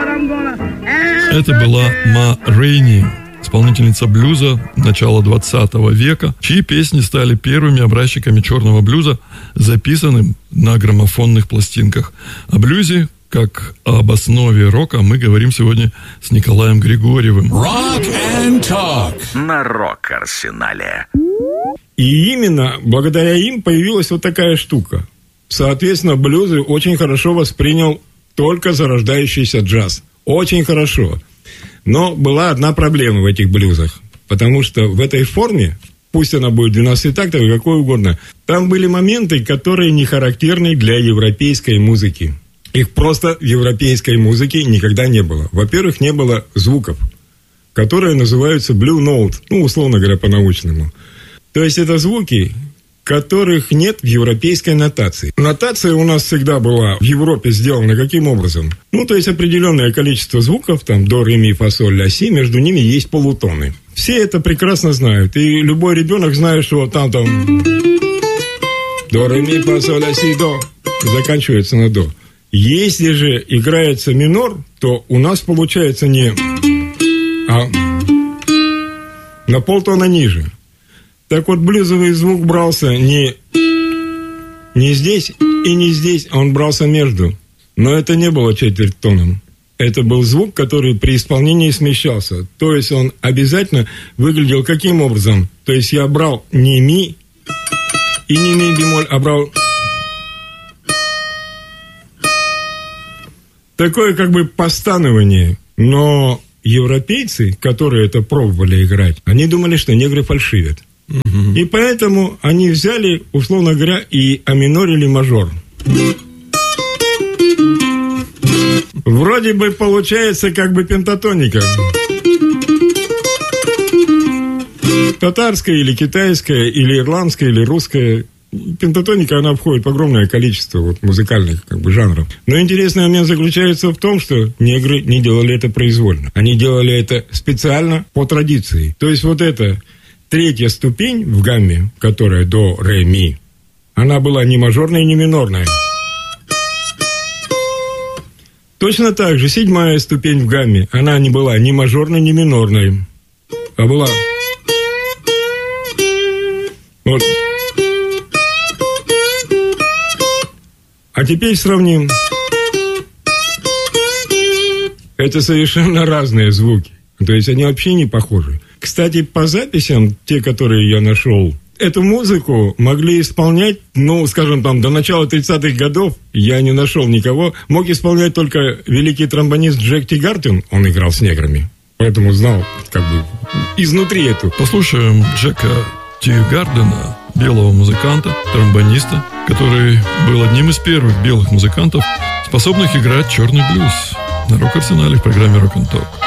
Это была Ма Рейни, исполнительница блюза начала 20 века, чьи песни стали первыми образчиками черного блюза, записанным на граммофонных пластинках. О блюзе, как об основе рока, мы говорим сегодня с Николаем Григорьевым. Rock and Talk на Рок-Арсенале. И именно благодаря им появилась вот такая штука. Соответственно, блюзы очень хорошо воспринял только зарождающийся джаз. Очень хорошо. Но была одна проблема в этих блюзах. Потому что в этой форме, пусть она будет 12 тактов и какой угодно, там были моменты, которые не характерны для европейской музыки. Их просто в европейской музыке никогда не было. Во-первых, не было звуков, которые называются blue note, условно говоря, по-научному. То есть это звуки, которых нет в европейской нотации. Нотация у нас всегда была в Европе сделана каким образом? То есть определенное количество звуков, там, до, ре, ми, фа, соль, ля, си, между ними есть полутоны. Все это прекрасно знают. И любой ребенок знает, что там до, ре, ми, фа, соль, ля, си, до, заканчивается на до. Если же играется минор, то у нас получается не а на полтона ниже. Так вот, блюзовый звук брался не здесь и не здесь, а он брался между. Но это не было четвертьтоном. Это был звук, который при исполнении смещался. То есть он обязательно выглядел каким образом? То есть я брал не ми и не ми бемоль, а брал такое как бы постанование. Но европейцы, которые это пробовали играть, они думали, что негры фальшивят. И поэтому они взяли, условно говоря, и аминорили мажор. Вроде бы получается как бы пентатоника. Татарская или китайская, или ирландская, или русская. Пентатоника, она входит в огромное количество музыкальных жанров. Но интересный момент заключается в том, что негры не делали это произвольно. Они делали это специально по традиции. То есть это третья ступень в гамме, которая до, ре, ми, она была не мажорная, не минорная. Точно так же седьмая ступень в гамме, она не была ни мажорной, ни минорной, а была А теперь сравним. Это совершенно разные звуки. То есть они вообще не похожи. Кстати, по записям, те, которые я нашел, эту музыку могли исполнять, до начала 30-х годов, я не нашел никого, мог исполнять только великий тромбонист Джек Тигартон, он играл с неграми, поэтому знал, изнутри эту. Послушаем Джека Тигардена, белого музыканта, тромбониста, который был одним из первых белых музыкантов, способных играть черный блюз на Рок-Арсенале в программе Rock and Talk.